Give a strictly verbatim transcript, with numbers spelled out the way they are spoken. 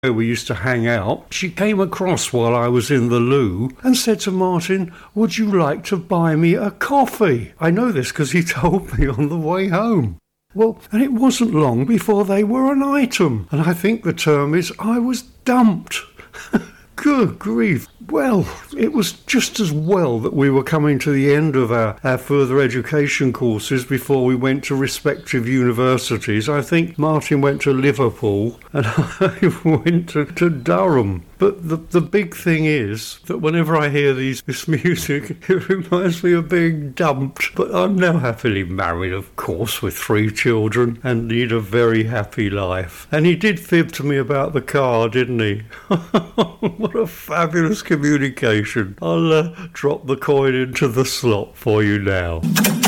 where we used to hang out, she came across while I was in the loo and said to Martin, "Would you like to buy me a coffee?" I know this because he told me on the way home. Well, and it wasn't long before they were an item, and I think the term is I was dumped. Good grief. Well, it was just as well that we were coming to the end of our, our further education courses before we went to respective universities. I think Martin went to Liverpool and I went to, to Durham. But the, the big thing is that whenever I hear these, this music, it reminds me of being dumped. But I'm now happily married, of course, with three children and lead a very happy life. And he did fib to me about the car, didn't he? What a fabulous communication. I'll uh, drop the coin into the slot for you now.